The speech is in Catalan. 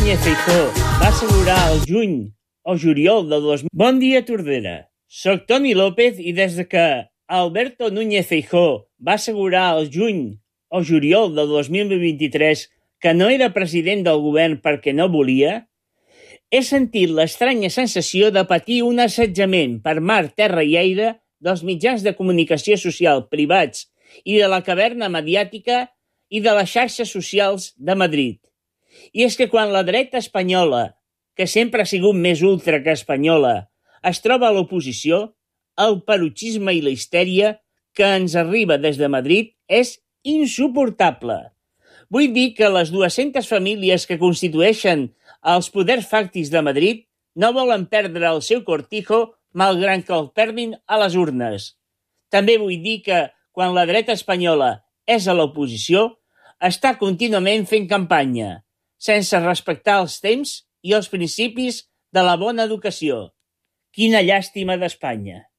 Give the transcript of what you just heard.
Núñez Feijóo va assegurar el juny o juliol de 2000... Bon dia, Tordera. Soc Toni López i des que Alberto Núñez Feijóo va assegurar el juny o juliol de 2023 que no era president del govern perquè no volia, he sentit l'estranya sensació de patir un assetjament per mar, terra i aire dels mitjans de comunicació social privats i de la caverna mediàtica i de les xarxes socials de Madrid. I és que quan la dreta espanyola, que sempre ha sigut més ultra que espanyola, es troba a l'oposició, el perutxisme i la histèria que ens arriba des de Madrid és insuportable. Vull dir que les 200 famílies que constitueixen els poders fàctics de Madrid no volen perdre el seu cortijo malgrat que el perdin a les urnes. També vull dir que quan la dreta espanyola és a l'oposició, està contínuament fent campanya, sense respectar els temps i els principis de la bona educació. Quina llàstima d'Espanya!